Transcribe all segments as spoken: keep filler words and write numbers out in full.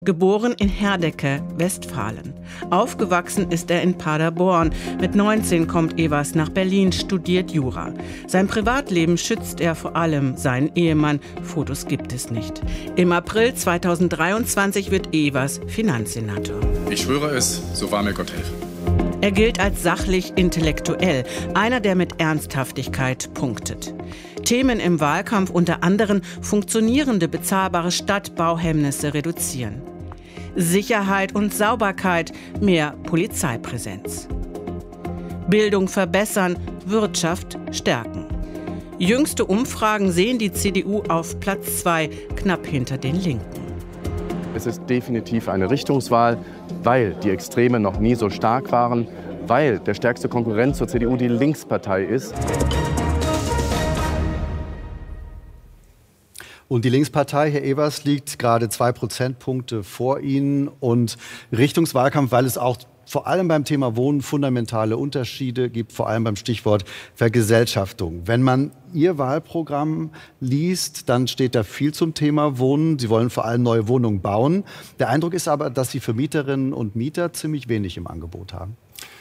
Geboren in Herdecke, Westfalen. Aufgewachsen ist er in Paderborn. Mit neunzehn kommt Ewers nach Berlin, studiert Jura. Sein Privatleben schützt er vor allem seinen Ehemann. Fotos gibt es nicht. Im April zweitausenddreiundzwanzig wird Ewers Finanzsenator. Ich schwöre es, so wahr mir Gott helfe. Er gilt als sachlich intellektuell, einer, der mit Ernsthaftigkeit punktet. Themen im Wahlkampf unter anderem funktionierende bezahlbare Stadtbauhemmnisse reduzieren. Sicherheit und Sauberkeit, mehr Polizeipräsenz. Bildung verbessern, Wirtschaft stärken. Jüngste Umfragen sehen die C D U auf Platz zwei, knapp hinter den Linken. Es ist definitiv eine Richtungswahl, weil die Extreme noch nie so stark waren, weil der stärkste Konkurrent zur C D U die Linkspartei ist. Und die Linkspartei, Herr Ewers, liegt gerade zwei Prozentpunkte vor Ihnen. Und Richtungswahlkampf, weil es auch vor allem beim Thema Wohnen fundamentale Unterschiede gibt, vor allem beim Stichwort Vergesellschaftung. Wenn man Ihr Wahlprogramm liest, dann steht da viel zum Thema Wohnen. Sie wollen vor allem neue Wohnungen bauen. Der Eindruck ist aber, dass Sie für Mieterinnen und Mieter ziemlich wenig im Angebot haben.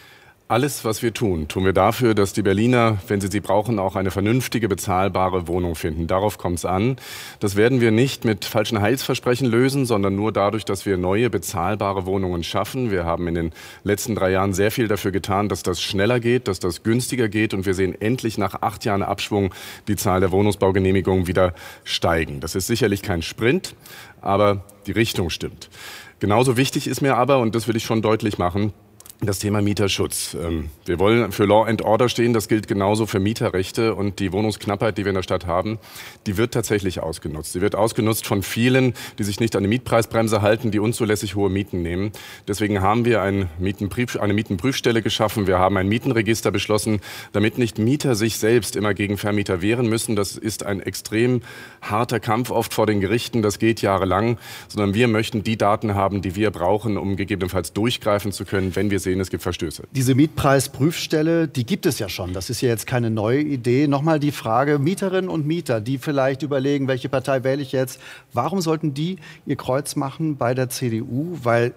Alles, was wir tun, tun wir dafür, dass die Berliner, wenn sie sie brauchen, auch eine vernünftige, bezahlbare Wohnung finden. Darauf kommt es an. Das werden wir nicht mit falschen Heilsversprechen lösen, sondern nur dadurch, dass wir neue, bezahlbare Wohnungen schaffen. Wir haben in den letzten drei Jahren sehr viel dafür getan, dass das schneller geht, dass das günstiger geht. Und wir sehen endlich nach acht Jahren Abschwung die Zahl der Wohnungsbaugenehmigungen wieder steigen. Das ist sicherlich kein Sprint, aber die Richtung stimmt. Genauso wichtig ist mir aber, und das will ich schon deutlich machen, das Thema Mieterschutz. Wir wollen für Law and Order stehen, das gilt genauso für Mieterrechte, und die Wohnungsknappheit, die wir in der Stadt haben, die wird tatsächlich ausgenutzt. Sie wird ausgenutzt von vielen, die sich nicht an die Mietpreisbremse halten, die unzulässig hohe Mieten nehmen. Deswegen haben wir ein Mietenprüf, eine Mietenprüfstelle geschaffen, wir haben ein Mietenregister beschlossen, damit nicht Mieter sich selbst immer gegen Vermieter wehren müssen. Das ist ein extrem harter Kampf oft vor den Gerichten, das geht jahrelang, sondern wir möchten die Daten haben, die wir brauchen, um gegebenenfalls durchgreifen zu können, wenn wir sehen, es gibt Verstöße. Diese Mietpreisprüfstelle, die gibt es ja schon. Das ist ja jetzt keine neue Idee. Nochmal die Frage, Mieterinnen und Mieter, die vielleicht überlegen, welche Partei wähle ich jetzt, warum sollten die ihr Kreuz machen bei der C D U? Weil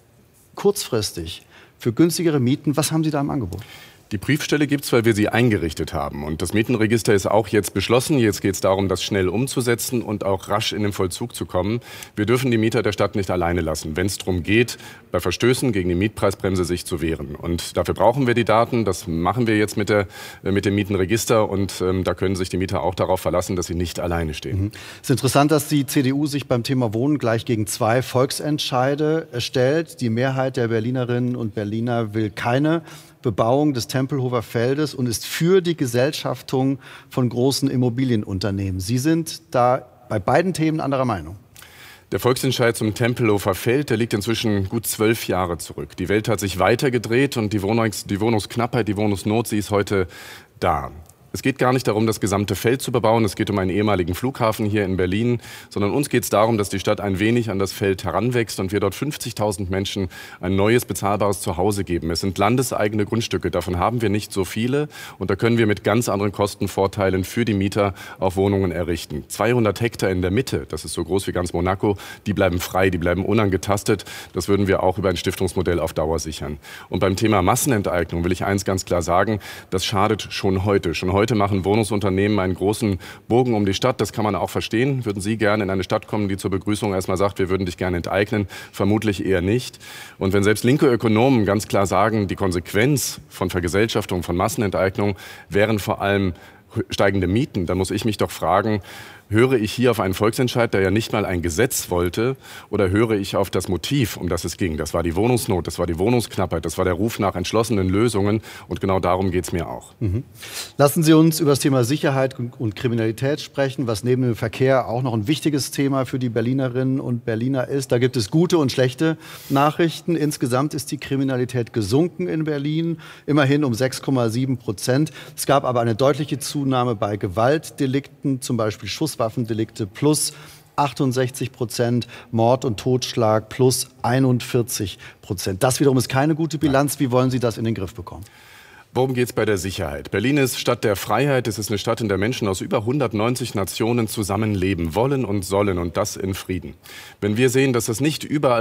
kurzfristig für günstigere Mieten, was haben Sie da im Angebot? Die Prüfstelle gibt es, weil wir sie eingerichtet haben. Und das Mietenregister ist auch jetzt beschlossen. Jetzt geht es darum, das schnell umzusetzen und auch rasch in den Vollzug zu kommen. Wir dürfen die Mieter der Stadt nicht alleine lassen, wenn es darum geht, bei Verstößen gegen die Mietpreisbremse sich zu wehren. Und dafür brauchen wir die Daten. Das machen wir jetzt mit, der, mit dem Mietenregister. Und ähm, da können sich die Mieter auch darauf verlassen, dass sie nicht alleine stehen. Mhm. Es ist interessant, dass die C D U sich beim Thema Wohnen gleich gegen zwei Volksentscheide stellt. Die Mehrheit der Berlinerinnen und Berliner will keine Bebauung des Tempelhofer Feldes und ist für die Gesellschaftung von großen Immobilienunternehmen. Sie sind da bei beiden Themen anderer Meinung. Der Volksentscheid zum Tempelhofer Feld, der liegt inzwischen gut zwölf Jahre zurück. Die Welt hat sich weitergedreht und die, Wohnungs-, die Wohnungsknappheit, die Wohnungsnot, sie ist heute da. Es geht gar nicht darum, das gesamte Feld zu bebauen. Es geht um einen ehemaligen Flughafen hier in Berlin, sondern uns geht es darum, dass die Stadt ein wenig an das Feld heranwächst und wir dort fünfzigtausend Menschen ein neues, bezahlbares Zuhause geben. Es sind landeseigene Grundstücke, davon haben wir nicht so viele, und da können wir mit ganz anderen Kostenvorteilen für die Mieter auch Wohnungen errichten. zweihundert Hektar in der Mitte, das ist so groß wie ganz Monaco, die bleiben frei, die bleiben unangetastet. Das würden wir auch über ein Stiftungsmodell auf Dauer sichern. Und beim Thema Massenenteignung will ich eins ganz klar sagen, das schadet schon heute. Schon heute Heute machen Wohnungsunternehmen einen großen Bogen um die Stadt. Das kann man auch verstehen. Würden Sie gerne in eine Stadt kommen, die zur Begrüßung erstmal sagt, wir würden dich gerne enteignen? Vermutlich eher nicht. Und wenn selbst linke Ökonomen ganz klar sagen, die Konsequenz von Vergesellschaftung, von Massenenteignung wären vor allem steigende Mieten, dann muss ich mich doch fragen, höre ich hier auf einen Volksentscheid, der ja nicht mal ein Gesetz wollte, oder höre ich auf das Motiv, um das es ging? Das war die Wohnungsnot, das war die Wohnungsknappheit, das war der Ruf nach entschlossenen Lösungen, und genau darum geht es mir auch. Mhm. Lassen Sie uns über das Thema Sicherheit und Kriminalität sprechen, was neben dem Verkehr auch noch ein wichtiges Thema für die Berlinerinnen und Berliner ist. Da gibt es gute und schlechte Nachrichten. Insgesamt ist die Kriminalität gesunken in Berlin, immerhin um sechs Komma sieben Prozent. Es gab aber eine deutliche Zunahme bei Gewaltdelikten, zum Beispiel Schusswaffen. Waffendelikte plus achtundsechzig Prozent, Mord und Totschlag plus einundvierzig Prozent. Das wiederum ist keine gute Bilanz. Wie wollen Sie das in den Griff bekommen? Worum geht es bei der Sicherheit? Berlin ist Stadt der Freiheit. Es ist eine Stadt, in der Menschen aus über hundertneunzig Nationen zusammenleben wollen und sollen, und das in Frieden. Wenn wir sehen, dass das nicht überall